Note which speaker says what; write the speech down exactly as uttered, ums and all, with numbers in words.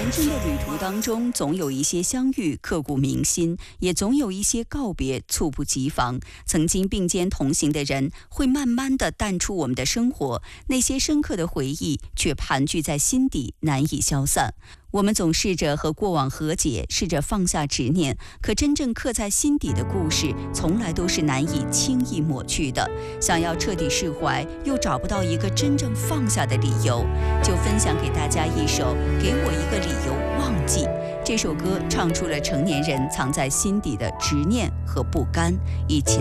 Speaker 1: 人生的旅途当中，总有一些相遇刻骨铭心，也总有一些告别猝不及防。曾经并肩同行的人，会慢慢的淡出我们的生活，那些深刻的回忆却盘踞在心底，难以消散。我们总试着和过往和解，试着放下执念，可真正刻在心底的故事，从来都是难以轻易抹去的。想要彻底释怀，又找不到一个真正放下的理由，就分享给大家一首《给我一个理由忘记》。这首歌唱出了成年人藏在心底的执念和不甘，一起